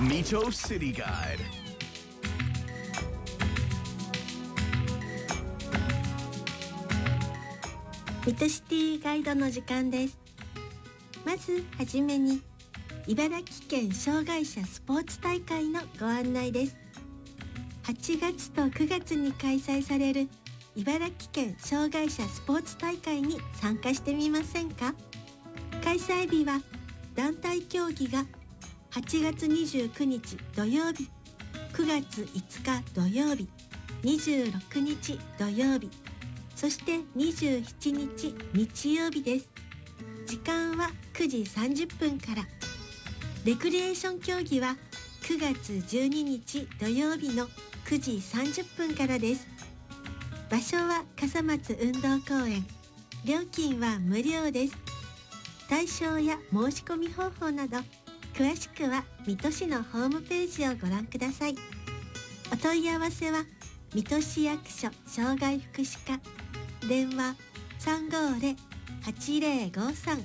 Mito City Guide. 水戸シティガイドの時間です。まずはじめに茨城県障害者スポーツ大会のご案内です。8月と9月に開催される茨城県障害者スポーツ大会に参加してみませんか？開催日は団体競技が8月29日土曜日、9月5日土曜日、26日土曜日、そして27日日曜日です。時間は9時30分から。レクリエーション競技は9月12日土曜日の9時30分からです。場所は笠松運動公園。料金は無料です。対象や申し込み方法など詳しくは水戸市のホームページをご覧ください。お問い合わせは水戸市役所障害福祉課、電話 350-8053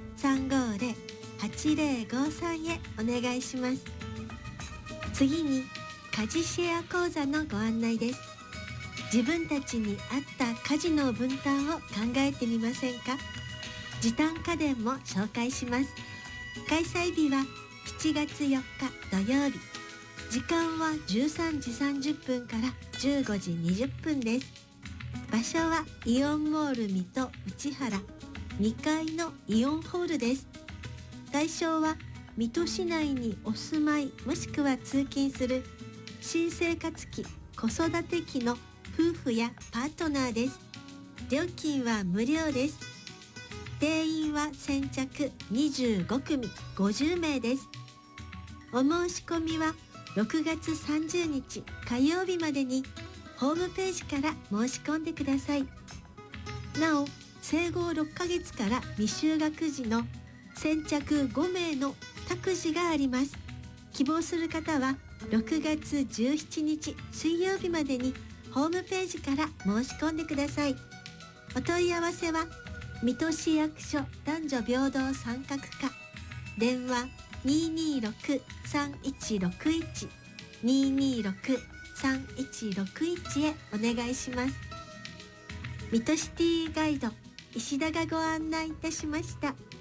350-8053 へお願いします。次に家事シェア講座のご案内です。自分たちに合った家事の分担を考えてみませんか？時短家電も紹介します。開催日は7月4日土曜日。時間は13時30分から15時20分です。場所はイオンモール水戸内原2階のイオンホールです。対象は水戸市内にお住まいもしくは通勤する新生活期・子育て期の夫婦やパートナーです。料金は無料です。定員は先着25組50名です。お申し込みは6月30日火曜日までにホームページから申し込んでください。なお、生後6ヶ月から未就学児の先着5名の託児があります。希望する方は6月17日水曜日までにホームページから申し込んでください。お問い合わせは水戸市役所男女平等参画課、電話 226-3161 226-3161 へお願いします。水戸シティガイド石田がご案内いたしました。